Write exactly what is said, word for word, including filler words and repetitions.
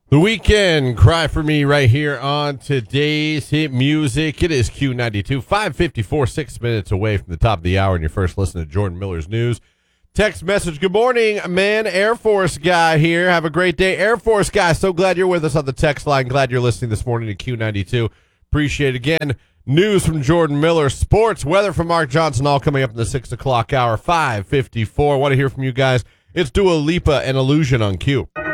The Weekend, Cry For Me right here on today's hit music. It is Q ninety-two, five fifty-four, six minutes away from the top of the hour, and you're first listening to Jordan Miller's News. Text message, good morning, man. Air Force guy here. Have a great day. Air Force guy, so glad you're with us on the text line. Glad you're listening this morning to Q ninety-two. Appreciate it. Again, news from Jordan Miller, sports, weather from Mark Johnson, all coming up in the six o'clock hour, five fifty-four. Want to hear from you guys. It's Dua Lipa and Illusion on Q.